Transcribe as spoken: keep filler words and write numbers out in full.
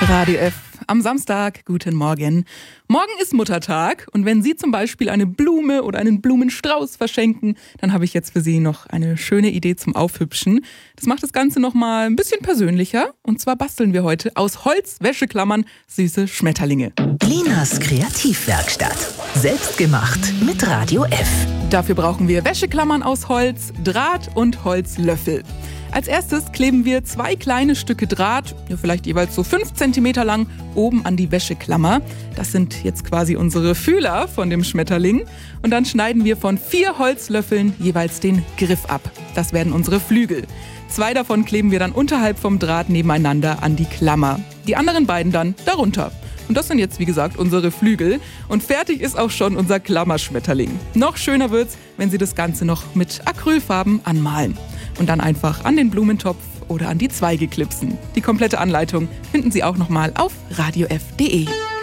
Radio F am Samstag. Guten Morgen. Morgen ist Muttertag und wenn Sie zum Beispiel eine Blume oder einen Blumenstrauß verschenken, dann habe ich jetzt für Sie noch eine schöne Idee zum Aufhübschen. Das macht das Ganze nochmal ein bisschen persönlicher. Und zwar basteln wir heute aus Holzwäscheklammern süße Schmetterlinge. Linas Kreativwerkstatt. Selbstgemacht mit Radio F. Dafür brauchen wir Wäscheklammern aus Holz, Draht und Holzlöffel. Als erstes kleben wir zwei kleine Stücke Draht, ja vielleicht jeweils so fünf Zentimeter lang, oben an die Wäscheklammer. Das sind jetzt quasi unsere Fühler von dem Schmetterling. Und dann schneiden wir von vier Holzlöffeln jeweils den Griff ab. Das werden unsere Flügel. Zwei davon kleben wir dann unterhalb vom Draht nebeneinander an die Klammer. Die anderen beiden dann darunter. Und das sind jetzt, wie gesagt, unsere Flügel. Und fertig ist auch schon unser Klammerschmetterling. Noch schöner wird's, wenn Sie das Ganze noch mit Acrylfarben anmalen. Und dann einfach an den Blumentopf oder an die Zweige klipsen. Die komplette Anleitung finden Sie auch nochmal auf radio f punkt de.